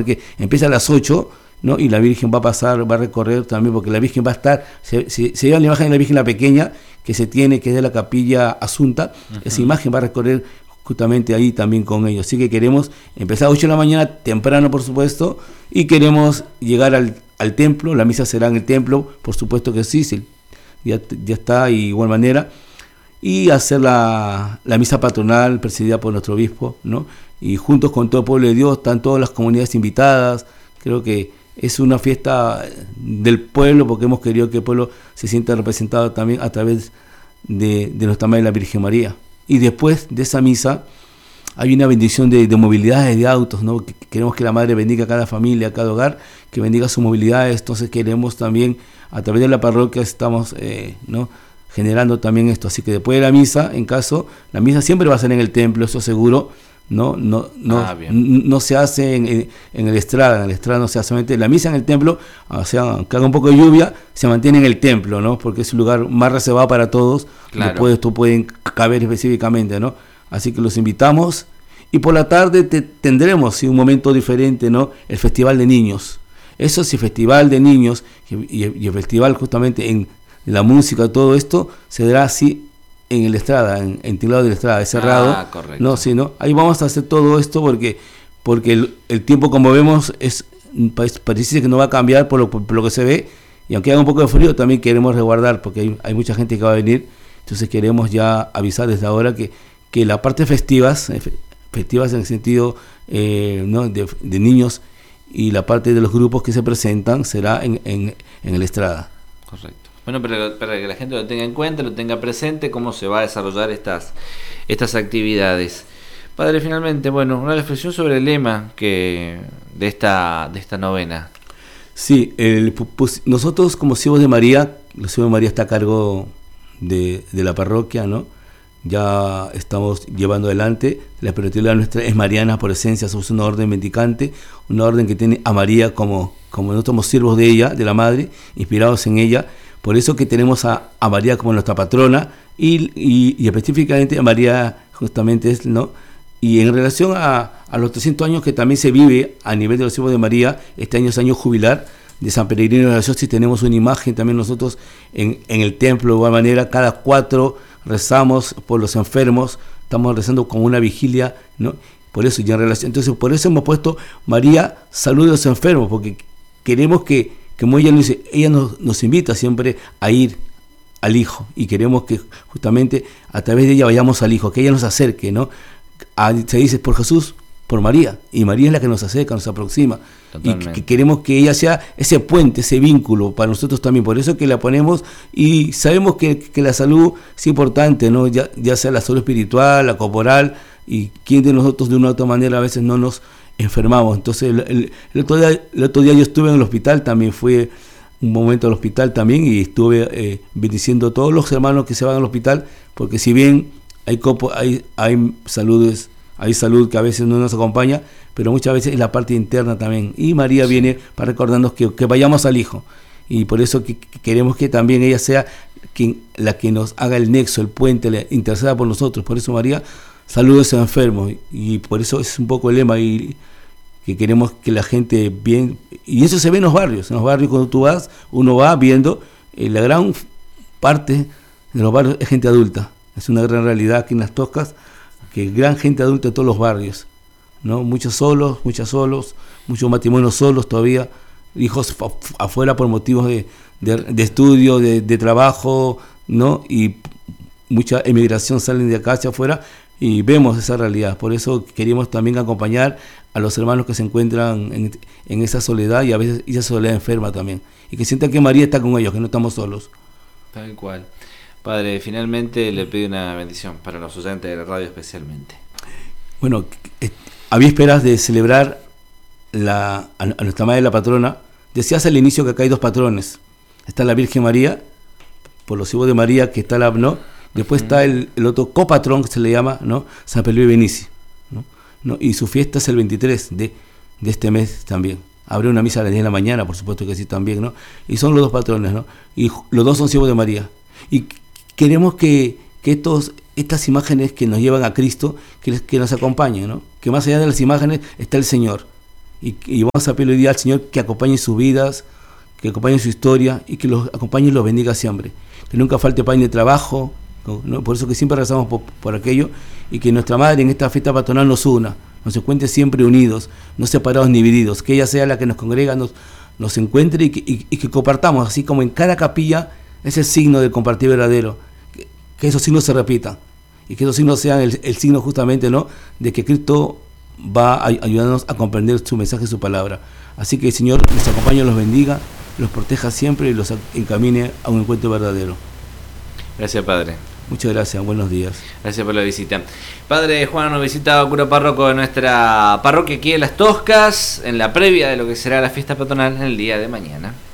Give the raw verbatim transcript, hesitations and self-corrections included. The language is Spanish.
porque empieza a las ocho, ¿no? Y la Virgen va a pasar, va a recorrer también, porque la Virgen va a estar, se, se, se lleva la imagen de la Virgen la pequeña, que se tiene, que es de la Capilla Asunta, uh-huh. Esa imagen va a recorrer justamente ahí también con ellos. Así que queremos empezar a las ocho de la mañana, temprano por supuesto, y queremos llegar al, al templo. La misa será en el templo, por supuesto que sí, sí ya, ya está, y de igual manera, y hacer la, la misa patronal presidida por nuestro obispo, ¿no? Y juntos con todo el pueblo de Dios, están todas las comunidades invitadas. Creo que es una fiesta del pueblo, porque hemos querido que el pueblo se sienta representado también a través de, de nuestra Madre la Virgen María. Y después de esa misa hay una bendición de, de movilidades de autos, ¿no? Que queremos que la Madre bendiga a cada familia, a cada hogar, que bendiga sus movilidades. Entonces queremos también, a través de la parroquia, estamos eh, ¿no? generando también esto. Así que después de la misa, en caso, la misa siempre va a ser en el templo, eso seguro. No, no, no, ah, no se hace en, en, en el estrada, en el estrada no se hace solamente la misa en el templo, o sea, aunque haga un poco de lluvia, se mantiene en el templo, ¿no? Porque es un lugar más reservado para todos, claro. Después esto pueden caber específicamente, ¿no? Así que los invitamos, y por la tarde te, tendremos ¿sí? un momento diferente, ¿no? El Festival de Niños. Eso sí, Festival de Niños, y, y, y el festival justamente en la música, todo esto, se dará así en el Estrada, en, en Tinglado de la Estrada, es cerrado. Ah, correcto. No, sí, ¿no? Ahí vamos a hacer todo esto porque, porque el, el tiempo, como vemos, es parece que no va a cambiar por lo, por lo que se ve, y aunque haga un poco de frío, también queremos resguardar, porque hay, hay mucha gente que va a venir, entonces queremos ya avisar desde ahora que, que la parte festivas, festivas en el sentido eh, ¿no? de, de niños, y la parte de los grupos que se presentan será en, en, en el Estrada. Correcto. Bueno, para, para que la gente lo tenga en cuenta, lo tenga presente, cómo se va a desarrollar estas, estas actividades. Padre, finalmente, bueno, una reflexión sobre el lema que de esta, de esta novena. Sí, el, pues, nosotros como siervos de María, los siervos de María está a cargo de, de la parroquia, ¿no? Ya estamos llevando adelante, la espiritualidad nuestra es mariana por esencia, somos una orden mendicante, una orden que tiene a María como, como nosotros somos siervos de ella, de la Madre, inspirados en ella. Por eso que tenemos a, a María como nuestra patrona, y, y, y específicamente a María justamente es, ¿no? Y en relación a, a los trescientos años que también se vive a nivel de los siervos de María, este año es año jubilar de San Peregrino de la Diócesis, tenemos una imagen también nosotros en, en el templo, de igual manera, cada cuatro rezamos por los enfermos, estamos rezando con una vigilia, ¿no? Por eso, y en relación, entonces por eso hemos puesto María, salude a los enfermos, porque queremos que como ella nos dice, ella nos, nos invita siempre a ir al Hijo, y queremos que justamente a través de ella vayamos al Hijo, que ella nos acerque, ¿no? A, se dice por Jesús, por María, y María es la que nos acerca, nos aproxima. Totalmente. Y que queremos que ella sea ese puente, ese vínculo para nosotros también, por eso que la ponemos, y sabemos que, que la salud es importante, ¿no? Ya, ya sea la salud espiritual, la corporal, y quien de nosotros de una u otra manera a veces no nos enfermamos. Entonces el, el, el, otro día, el otro día yo estuve en el hospital, también fue un momento al hospital también, y estuve eh, bendiciendo a todos los hermanos que se van al hospital, porque si bien hay copo, hay, hay saludes, hay salud que a veces no nos acompaña, pero muchas veces es la parte interna también, y María sí. viene para recordarnos que, que vayamos al Hijo, y por eso que, que queremos que también ella sea quien, la que nos haga el nexo, el puente, la interceda por nosotros. Por eso María, saludos a esos enfermos, y por eso es un poco el lema, y que queremos que la gente bien, y eso se ve en los barrios, en los barrios cuando tú vas, uno va viendo, eh, la gran parte de los barrios es gente adulta, es una gran realidad aquí en Las Toscas, que gran gente adulta de todos los barrios, ¿no? Muchos solos, muchas solos, muchos matrimonios solos todavía, hijos afuera por motivos de, de, de estudio, de, de trabajo, ¿no? Y mucha emigración salen de acá hacia afuera, y vemos esa realidad. Por eso queríamos también acompañar a los hermanos que se encuentran en, en esa soledad, y a veces esa soledad enferma también, y que sientan que María está con ellos, que no estamos solos. Tal cual. Padre, finalmente le pido una bendición para los oyentes de la radio especialmente. Bueno, a vísperas de celebrar la, a nuestra Madre la Patrona, decías al inicio que acá hay dos patrones. Está la Virgen María, por los hijos de María, que está la, ¿no? Después uh-huh. está el, el otro copatrón, que se le llama, ¿no? San Pelio y Benici, ¿no? ¿no? Y su fiesta es el veintitrés de, de este mes también. Habrá una misa a las diez de la mañana, por supuesto que sí también, ¿no? Y son los dos patrones, ¿no? Y los dos son siervos de María. Y queremos que, que estos, estas imágenes que nos llevan a Cristo, que, que nos acompañen, ¿no? Que más allá de las imágenes está el Señor. Y, y vamos a pedirle al Señor que acompañe sus vidas, que acompañe su historia y que los acompañe y los bendiga siempre. Que nunca falte pan de trabajo, ¿no? Por eso que siempre rezamos por, por aquello, y que nuestra Madre en esta fiesta patronal nos una, nos encuentre siempre unidos, no separados ni divididos, que ella sea la que nos congrega, nos, nos encuentre y que, y, y que compartamos, así como en cada capilla ese signo del compartir verdadero, que, que esos signos se repitan y que esos signos sean el, el signo justamente, ¿no?, de que Cristo va a ayudarnos a comprender su mensaje, su palabra. Así que el Señor los acompañe, los bendiga, los proteja siempre y los encamine a un encuentro verdadero. Gracias, Padre. Muchas gracias, buenos días. Gracias por la visita. Padre Juan nos visita, cura párroco de nuestra parroquia aquí en Las Toscas, en la previa de lo que será la fiesta patronal en el día de mañana.